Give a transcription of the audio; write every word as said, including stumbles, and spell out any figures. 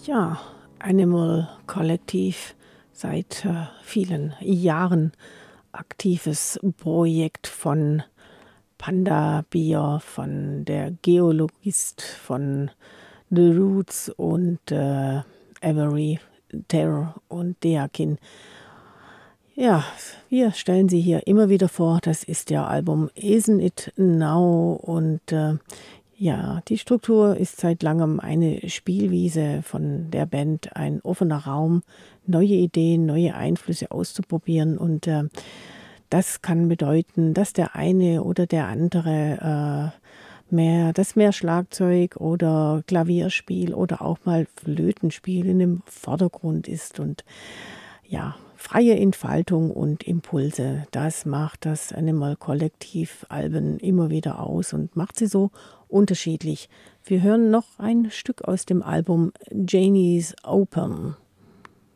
Ja, Animal Kollektiv, seit äh, vielen Jahren aktives Projekt von Panda Bier, von der Geologist, von The Roots und äh, Avery Terror und Deakin. Ja, wir stellen sie hier immer wieder vor. Das ist ihr Album Isn't It Now? Und äh, ja, die Struktur ist seit langem eine Spielwiese von der Band, ein offener Raum, neue Ideen, neue Einflüsse auszuprobieren. Und äh, das kann bedeuten, dass der eine oder der andere äh, mehr, das mehr Schlagzeug oder Klavierspiel oder auch mal Flötenspiel in dem Vordergrund ist. Und ja, freie Entfaltung und Impulse, das macht das Animal Kollektiv Alben immer wieder aus und macht sie so unterschiedlich. Wir hören noch ein Stück aus dem Album Janie's Open.